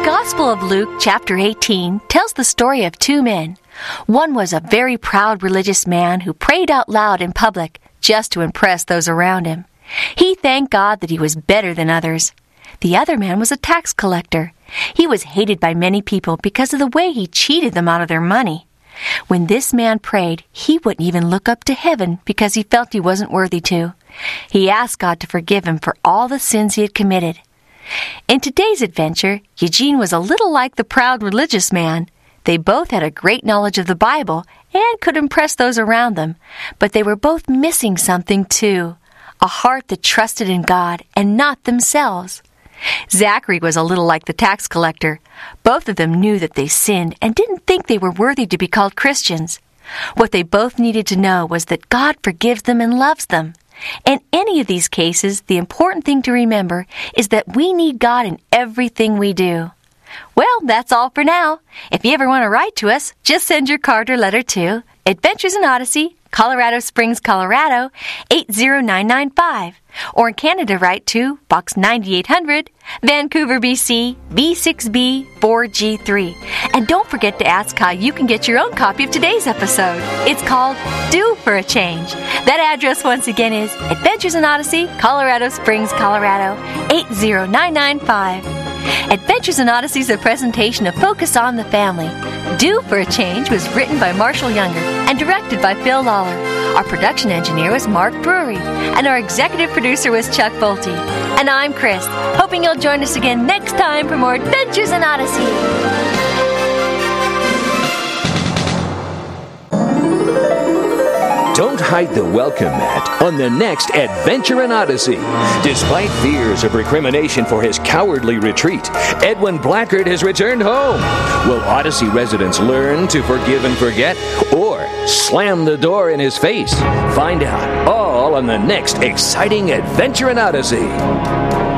Gospel of Luke, chapter 18, tells the story of two men. One was a very proud religious man who prayed out loud in public just to impress those around him. He thanked God that he was better than others. The other man was a tax collector. He was hated by many people because of the way he cheated them out of their money. When this man prayed, he wouldn't even look up to heaven because he felt he wasn't worthy to. He asked God to forgive him for all the sins he had committed. In today's adventure, Eugene was a little like the proud religious man. They both had a great knowledge of the Bible and could impress those around them, but they were both missing something too, a heart that trusted in God and not themselves. Zachary was a little like the tax collector. Both of them knew that they sinned and didn't think they were worthy to be called Christians. What they both needed to know was that God forgives them and loves them. In any of these cases, the important thing to remember is that we need God in everything we do. Well, that's all for now. If you ever want to write to us, just send your card or letter to Adventures in Odyssey, Colorado Springs, Colorado, 80995. Or in Canada, write to Box 9800, Vancouver, BC, B6B 4G3. And don't forget to ask how you can get your own copy of today's episode. It's called Due for a Change. That address once again is Adventures in Odyssey, Colorado Springs, Colorado, 80995. Adventures in Odyssey is a presentation of Focus on the Family. Due for a Change was written by Marshall Younger and directed by Phil Lawler. Our production engineer was Mark Brewery, and our executive producer was Chuck Bolte. And I'm Chris, hoping you'll join us again next time for more Adventures in Odyssey. Don't hide the welcome mat on the next Adventure in Odyssey. Despite fears of recrimination for his cowardly retreat, Edwin Blackard has returned home. Will Odyssey residents learn to forgive and forget, or slam the door in his face? Find out all on the next exciting Adventure in Odyssey.